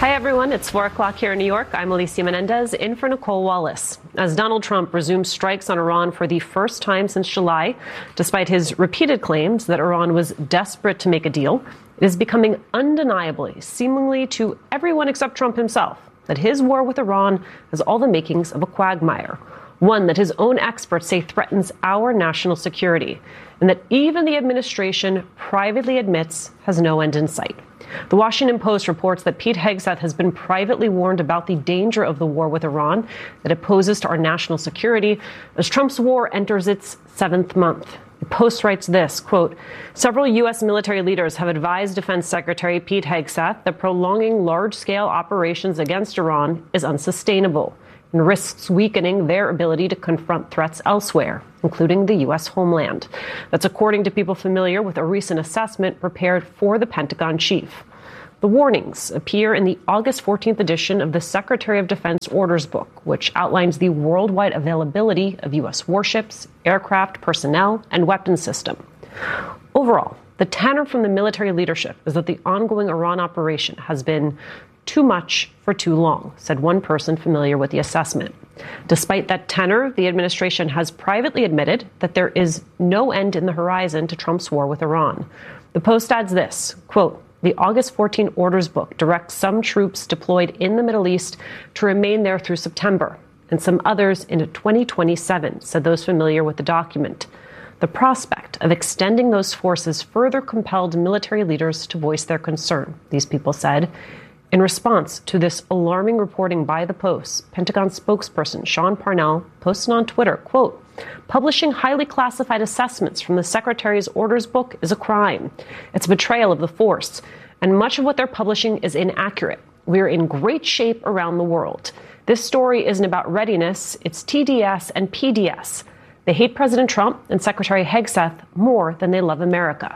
Hi, everyone. It's 4 o'clock here in New York. I'm Alicia Menendez, in for Nicole Wallace. As Donald Trump resumes strikes on Iran for the first time since July, despite his repeated claims that Iran was desperate to make a deal, it is becoming undeniably, seemingly to everyone except Trump himself, that his war with Iran has all the makings of a quagmire, one that his own experts say threatens our national security, and that even the administration privately admits has no end in sight. The Washington Post reports that Pete Hegseth has been privately warned about the danger of the war with Iran that it poses to our national security as Trump's war enters its 7th month. The Post writes this, quote, several U.S. military leaders have advised Defense Secretary Pete Hegseth that prolonging large-scale operations against Iran is unsustainable and risks weakening their ability to confront threats elsewhere, including the U.S. homeland. That's according to people familiar with a recent assessment prepared for the Pentagon chief. The warnings appear in the August 14th edition of the Secretary of Defense Orders Book, which outlines the worldwide availability of U.S. warships, aircraft, personnel, and weapons system. Overall, the tenor from the military leadership is that the ongoing Iran operation has been too much for too long, said one person familiar with the assessment. Despite that tenor, the administration has privately admitted that there is no end in the horizon to Trump's war with Iran. The Post adds this, quote, the August 14 Orders Book directs some troops deployed in the Middle East to remain there through September, and some others into 2027, said those familiar with the document. The prospect of extending those forces further compelled military leaders to voice their concern, these people said. In response to this alarming reporting by the Post, Pentagon spokesperson Sean Parnell posted on Twitter, quote, publishing highly classified assessments from the Secretary's Orders Book is a crime. It's a betrayal of the force, and much of what they're publishing is inaccurate. We're in great shape around the world. This story isn't about readiness, it's TDS and PDS. They hate President Trump and Secretary Hegseth more than they love America.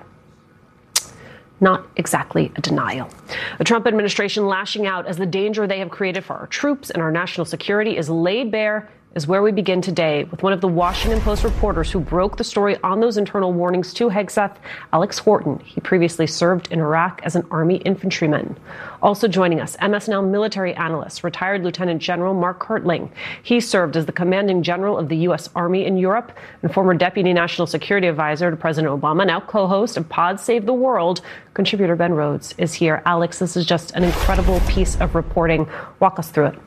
Not exactly a denial. The Trump administration lashing out as the danger they have created for our troops and our national security is laid bare is where we begin today with one of the Washington Post reporters who broke the story on those internal warnings to Hegseth, Alex Horton. He previously served in Iraq as an Army infantryman. Also joining us, MSNL military analyst, retired Lieutenant General Mark Hertling. He served as the commanding general of the U.S. Army in Europe and former deputy national security advisor to President Obama, now co-host of Pod Save the World. Contributor Ben Rhodes is here. Alex, this is just an incredible piece of reporting. Walk us through it.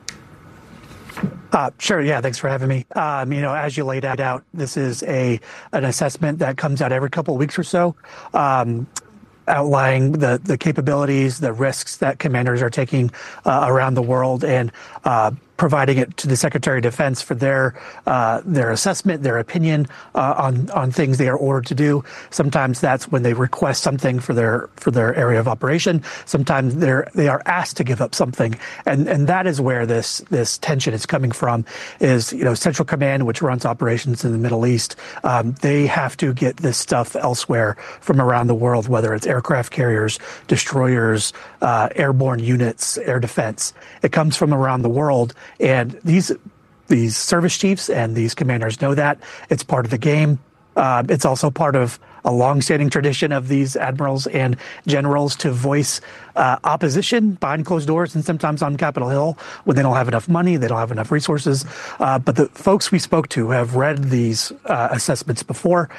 Sure. Yeah. Thanks for having me. As you laid out, this is an assessment that comes out every couple of weeks or so, outlining the capabilities, the risks that commanders are taking around the world, and providing it to the Secretary of Defense for their assessment, their opinion on things they are ordered to do. Sometimes that's when they request something for their area of operation. Sometimes they are asked to give up something, and that is where this tension is coming from. Is Central Command, which runs operations in the Middle East, they have to get this stuff elsewhere from around the world, whether it's aircraft carriers, destroyers, airborne units, air defense. It comes from around the world. And these service chiefs and these commanders know that. It's part of the game. It's also part of a long-standing tradition of these admirals and generals to voice opposition behind closed doors and sometimes on Capitol Hill when they don't have enough money, they don't have enough resources. But the folks we spoke to have read these assessments before,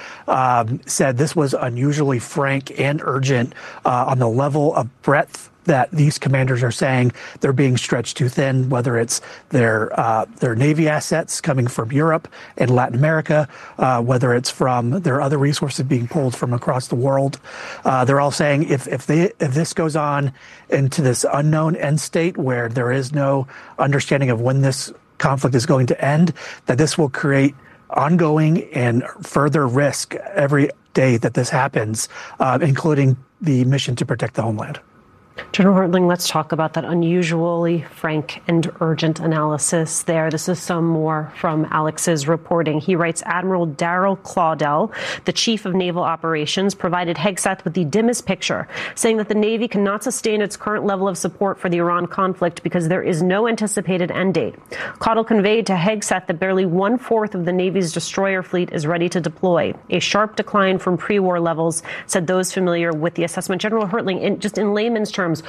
said this was unusually frank and urgent on the level of breadth that these commanders are saying they're being stretched too thin, whether it's their Navy assets coming from Europe and Latin America, whether it's from their other resources being pulled from across the world. They're all saying if this goes on into this unknown end state where there is no understanding of when this conflict is going to end, that this will create ongoing and further risk every day that this happens, including the mission to protect the homeland. General Hertling, let's talk about that unusually frank and urgent analysis there. This is some more from Alex's reporting. He writes, Admiral Darrell Claudel, the chief of naval operations, provided Hegseth with the dimmest picture, saying that the Navy cannot sustain its current level of support for the Iran conflict because there is no anticipated end date. Claudel conveyed to Hegseth that barely 1/4 of the Navy's destroyer fleet is ready to deploy, a sharp decline from pre-war levels, said those familiar with the assessment. General Hertling, just in layman's terms,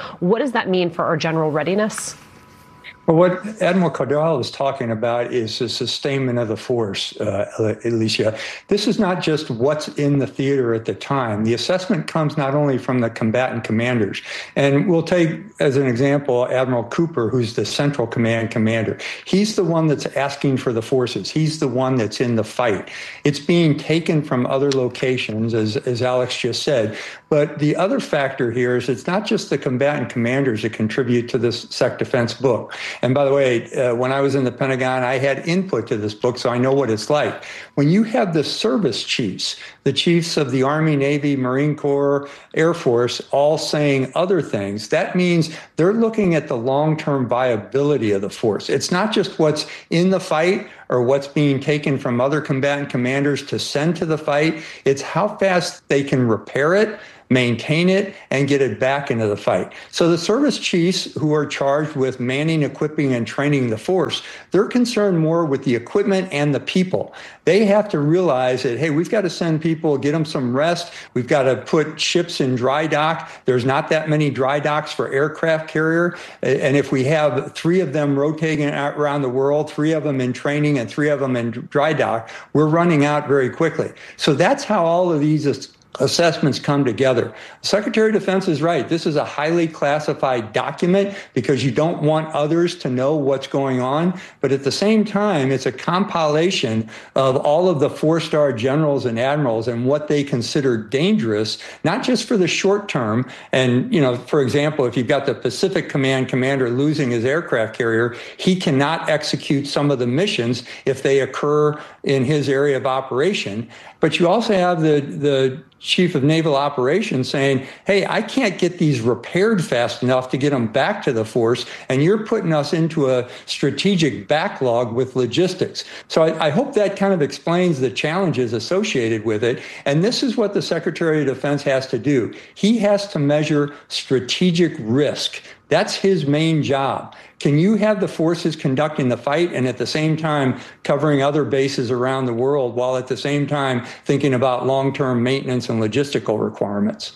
What does that mean for our general readiness? Well, what Admiral Cardall is talking about is the sustainment of the force, Alicia. This is not just what's in the theater at the time. The assessment comes not only from the combatant commanders, and we'll take as an example Admiral Cooper, who's the Central Command commander. He's the one that's asking for the forces. He's the one that's in the fight. It's being taken from other locations, as Alex just said. But the other factor here is it's not just the combatant commanders that contribute to this Sec Defense book. And by the way, when I was in the Pentagon, I had input to this book, so I know what it's like. When you have the service chiefs, the chiefs of the Army, Navy, Marine Corps, Air Force, all saying other things, that means they're looking at the long-term viability of the force. It's not just what's in the fight or what's being taken from other combatant commanders to send to the fight. It's how fast they can repair it, maintain it, and get it back into the fight. So the service chiefs who are charged with manning, equipping, and training the force, they're concerned more with the equipment and the people. They have to realize that, hey, we've got to send people, get them some rest. We've got to put ships in dry dock. There's not that many dry docks for aircraft carrier. And if we have 3 of them rotating around the world, 3 of them in training and 3 of them in dry dock, we're running out very quickly. So that's how all of these assessments come together. The Secretary of Defense is right. This is a highly classified document because you don't want others to know what's going on. But at the same time, it's a compilation of all of the 4-star generals and admirals and what they consider dangerous, not just for the short term. And, for example, if you've got the Pacific Command commander losing his aircraft carrier, he cannot execute some of the missions if they occur in his area of operation. But you also have the Chief of Naval Operations saying, hey, I can't get these repaired fast enough to get them back to the force, and you're putting us into a strategic backlog with logistics. So I hope that kind of explains the challenges associated with it. And this is what the Secretary of Defense has to do. He has to measure strategic risk. That's his main job. Can you have the forces conducting the fight and at the same time covering other bases around the world while at the same time thinking about long-term maintenance and logistical requirements?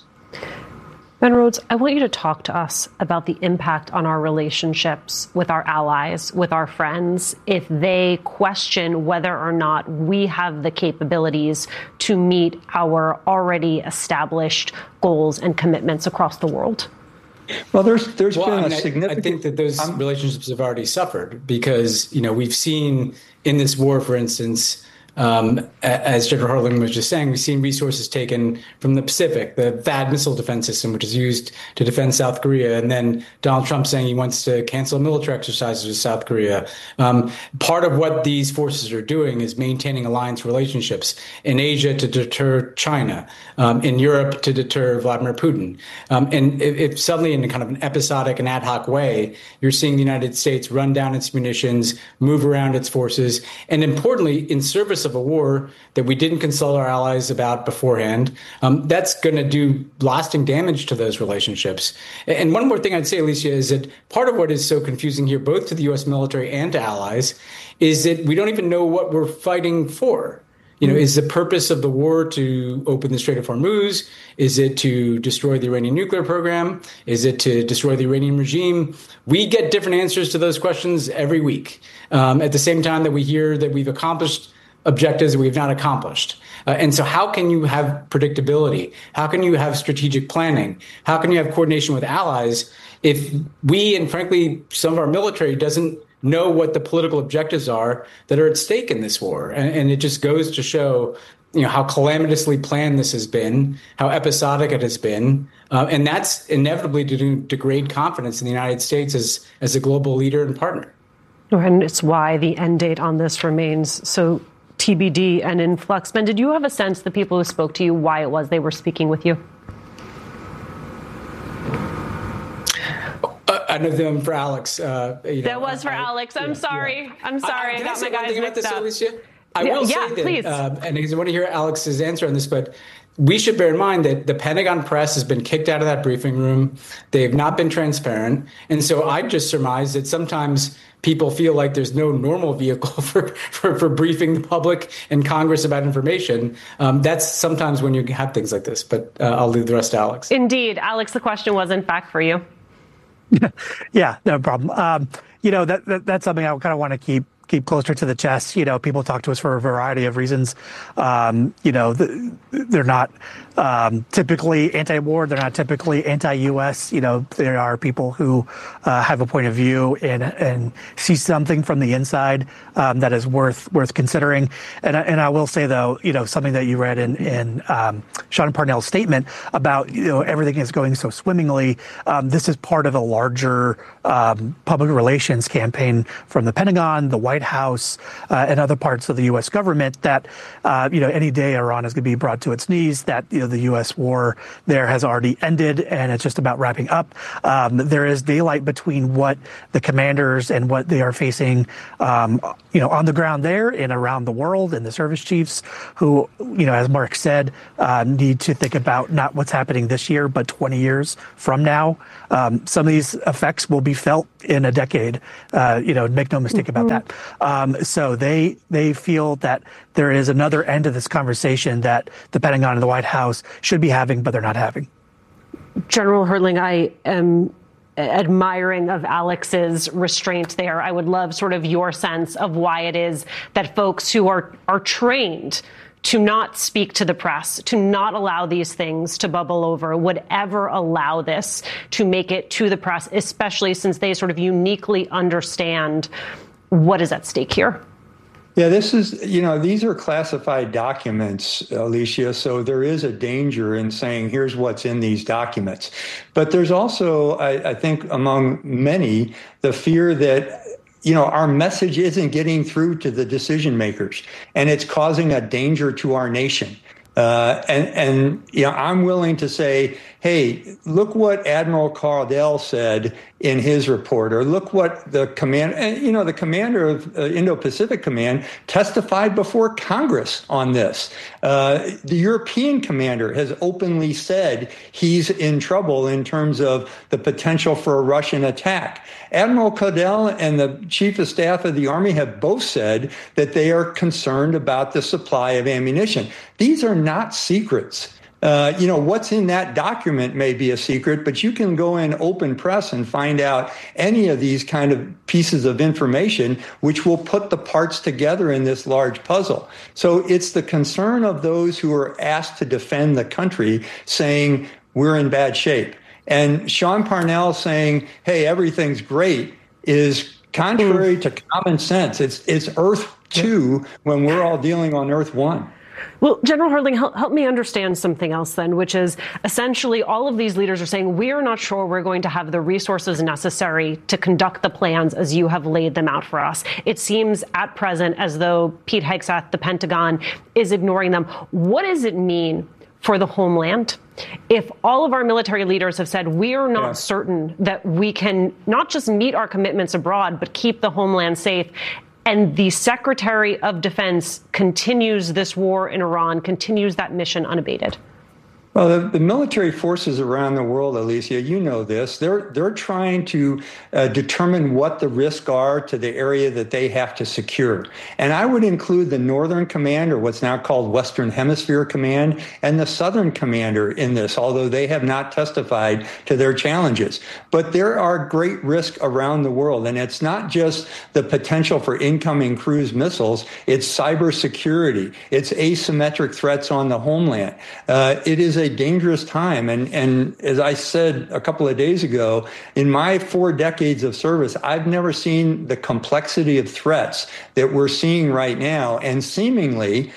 Ben Rhodes, I want you to talk to us about the impact on our relationships with our allies, with our friends, if they question whether or not we have the capabilities to meet our already established goals and commitments across the world. Well, there's been a significant. I think that those relationships have already suffered because, we've seen in this war, for instance, as General Harlan was just saying, we've seen resources taken from the Pacific, the THAAD missile defense system, which is used to defend South Korea, and then Donald Trump saying he wants to cancel military exercises with South Korea. Part of what these forces are doing is maintaining alliance relationships in Asia to deter China, in Europe to deter Vladimir Putin. And if suddenly in kind of an episodic and ad hoc way, you're seeing the United States run down its munitions, move around its forces, and importantly, in service of a war that we didn't consult our allies about beforehand, that's going to do lasting damage to those relationships. And one more thing I'd say, Alicia, is that part of what is so confusing here, both to the U.S. military and to allies, is that we don't even know what we're fighting for. Is the purpose of the war to open the Strait of Hormuz? Is it to destroy the Iranian nuclear program? Is it to destroy the Iranian regime? We get different answers to those questions every week. At the same time that we hear that we've accomplished objectives that we've not accomplished. And so how can you have predictability? How can you have strategic planning? How can you have coordination with allies if we, and frankly, some of our military doesn't know what the political objectives are that are at stake in this war? And it just goes to show, how calamitously planned this has been, how episodic it has been. And that's inevitably to degrade confidence in the United States as a global leader and partner. And it's why the end date on this remains so TBD and in flux. Ben, did you have a sense, the people who spoke to you, why it was they were speaking with you? I know them for Alex. That was for Alex. I'm sorry. Yeah. I'm sorry. I got my guys mixed up. I will say that, please. And I want to hear Alex's answer on this, but we should bear in mind that the Pentagon press has been kicked out of that briefing room. They've not been transparent. And so I just surmise that sometimes people feel like there's no normal vehicle for briefing the public and Congress about information. That's sometimes when you have things like this. But I'll leave the rest to Alex. Indeed. Alex, the question was, in fact, for you. Yeah, no problem. That's something I kind of want to keep closer to the chest. People talk to us for a variety of reasons. They're not typically anti-war. They're not typically anti-U.S. There are people who have a point of view and see something from the inside that is worth considering. And I will say, though, something that you read in Sean Parnell's statement about everything is going so swimmingly. This is part of a larger public relations campaign from the Pentagon, the White House, and other parts of the U.S. government that any day Iran is going to be brought to its knees. That the U.S. war there has already ended, and it's just about wrapping up. There is daylight between what the commanders and what they are facing, on the ground there and around the world, and the service chiefs who, as Mark said, need to think about not what's happening this year, but 20 years from now. Some of these effects will be felt in a decade. Make no mistake about that. So they feel that there is another end of this conversation that the Pentagon and the White House should be having, but they're not having. General Hertling, I am admiring of Alex's restraint there. I would love sort of your sense of why it is that folks who are trained to not speak to the press, to not allow these things to bubble over, would ever allow this to make it to the press, especially since they sort of uniquely understand what is at stake here. Yeah, these are classified documents, Alicia, so there is a danger in saying, here's what's in these documents. But there's also, I think, among many, the fear that our message isn't getting through to the decision makers, and it's causing a danger to our nation. I'm willing to say, hey, look what Admiral Cardell said in his report, or look what the commander of Indo-Pacific Command testified before Congress on this. The European commander has openly said he's in trouble in terms of the potential for a Russian attack. Admiral Cardell and the Chief of Staff of the Army have both said that they are concerned about the supply of ammunition. These are not secrets. What's in that document may be a secret, but you can go in open press and find out any of these kind of pieces of information, which will put the parts together in this large puzzle. So it's the concern of those who are asked to defend the country saying, we're in bad shape. And Sean Parnell saying, hey, everything's great, is contrary to common sense. It's Earth 2 when we're all dealing on Earth 1. Well, General Hertling, help me understand something else then, which is essentially all of these leaders are saying we are not sure we're going to have the resources necessary to conduct the plans as you have laid them out for us. It seems at present as though Pete Hegseth, the Pentagon, is ignoring them. What does it mean for the homeland if all of our military leaders have said we are not certain that we can not just meet our commitments abroad, but keep the homeland safe? And the Secretary of Defense continues this war in Iran, continues that mission unabated. Well, the military forces around the world, Alicia, you know this, they're trying to determine what the risks are to the area that they have to secure. And I would include the Northern Command, or what's now called Western Hemisphere Command, and the Southern Commander in this, although they have not testified to their challenges. But there are great risks around the world, and it's not just the potential for incoming cruise missiles, it's cybersecurity, it's asymmetric threats on the homeland. It is a dangerous time. And as I said a couple of days ago, in my 4 decades of service, I've never seen the complexity of threats that we're seeing right now, and seemingly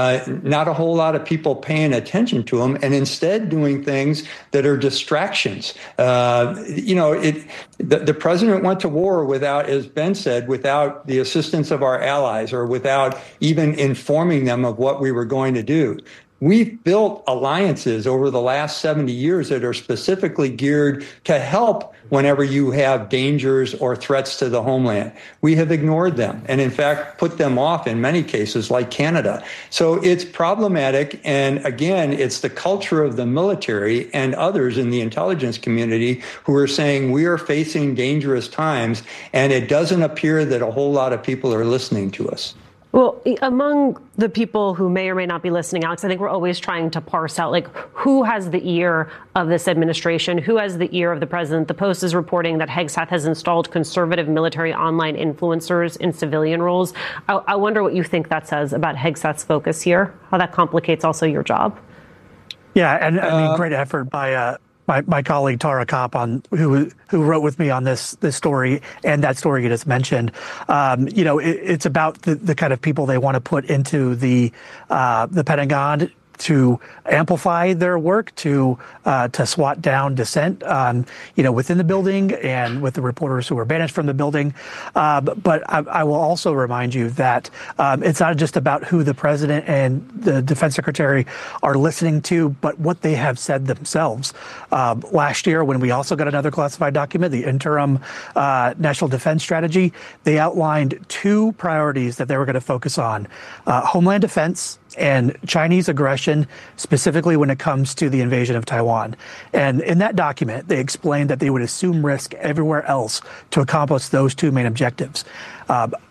not a whole lot of people paying attention to them, and instead doing things that are distractions. The president went to war without, as Ben said, without the assistance of our allies, or without even informing them of what we were going to do. We've built alliances over the last 70 years that are specifically geared to help whenever you have dangers or threats to the homeland. We have ignored them and, in fact, put them off in many cases, like Canada. So it's problematic. And again, it's the culture of the military and others in the intelligence community who are saying we are facing dangerous times, and it doesn't appear that a whole lot of people are listening to us. Well, among the people who may or may not be listening, Alex, I think we're always trying to parse out, like, who has the ear of this administration, who has the ear of the president. The Post is reporting that Hegseth has installed conservative military online influencers in civilian roles. I wonder what you think that says about Hegseth's focus here, how that complicates also your job. Yeah, and I mean, great effort by my colleague Tara Kopp who wrote with me on this story and that story you just mentioned. It's about the kind of people they want to put into the Pentagon to amplify their work, to swat down dissent, within the building and with the reporters who were banished from the building. But I will also remind you that it's not just about who the president and the defense secretary are listening to, but what they have said themselves. Last year, when we also got another classified document, the interim national defense strategy, they outlined two priorities that they were going to focus on: homeland defense and Chinese aggression, specifically when it comes to the invasion of Taiwan. And in that document, they explained that they would assume risk everywhere else to accomplish those two main objectives.